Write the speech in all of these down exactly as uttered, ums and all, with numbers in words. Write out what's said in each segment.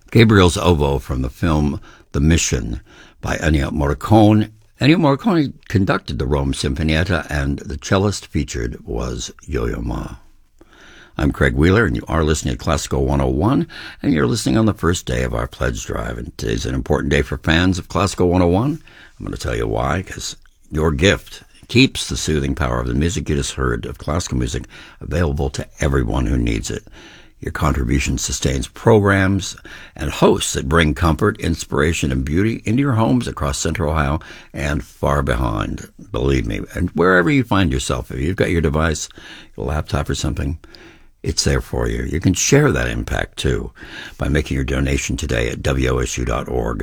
Gabriel's Oboe from the film The Mission by Ennio Morricone. Ennio Morricone conducted the Rome Sinfonietta, and the cellist featured was Yo-Yo Ma. I'm Craig Wheeler, and you are listening to Classical one oh one, and you're listening on the first day of our pledge drive. And today's an important day for fans of Classical one oh one. I'm going to tell you why, because your gift keeps the soothing power of the music you just heard of classical music available to everyone who needs it. Your contribution sustains programs and hosts that bring comfort, inspiration, and beauty into your homes across Central Ohio and far behind. Believe me, and wherever you find yourself, if you've got your device, your laptop or something, it's there for you. You can share that impact, too, by making your donation today at W O S U dot org.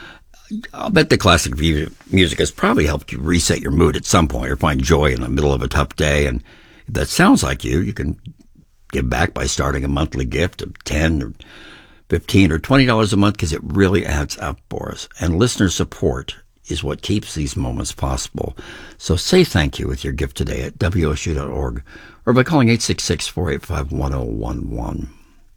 I'll bet the classic music has probably helped you reset your mood at some point or find joy in the middle of a tough day. And if that sounds like you, you can give back by starting a monthly gift of ten or fifteen or twenty dollars a month, because it really adds up for us. And listener support is what keeps these moments possible. So say thank you with your gift today at W O S U dot org or by calling eight six six, four eight five, one oh one one.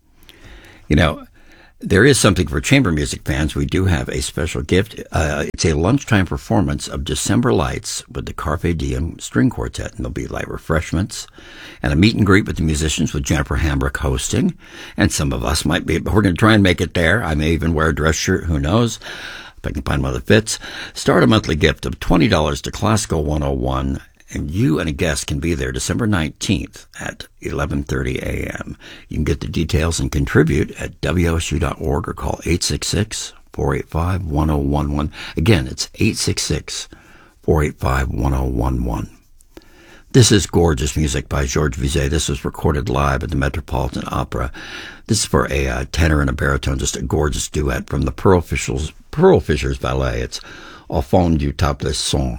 You know, there is something for chamber music fans. We do have a special gift. Uh, it's a lunchtime performance of December Lights with the Carpe Diem String Quartet, and there'll be light refreshments and a meet and greet with the musicians with Jennifer Hambrick hosting. And some of us might be, but we're going to try and make it there. I may even wear a dress shirt. Who knows? If I can find one that fits. Start a monthly gift of twenty dollars to Classical one oh one, and you and a guest can be there December nineteenth at eleven thirty a.m. You can get the details and contribute at W O S U dot org or call eight six six, four eight five, one oh one one. Again, it's eight six six, four eight five, one oh one one. This is gorgeous music by Georges Bizet. This was recorded live at the Metropolitan Opera. This is for a uh, tenor and a baritone, just a gorgeous duet from the Pearl Fishers, Pearl Fishers Ballet. It's Au fond du table son,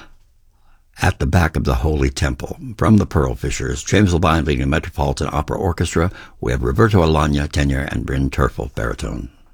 At the Back of the Holy Temple. From the Pearl Fishers, James Labine leading the Metropolitan Opera Orchestra. We have Roberto Alagna, tenor, and Bryn Terfel, baritone.